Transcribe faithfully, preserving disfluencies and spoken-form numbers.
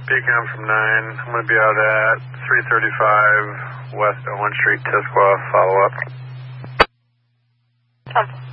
speaking. I'm from nine. I'm going to be out at three thirty-five West Owen Street, Tisquoia. Follow up. Um.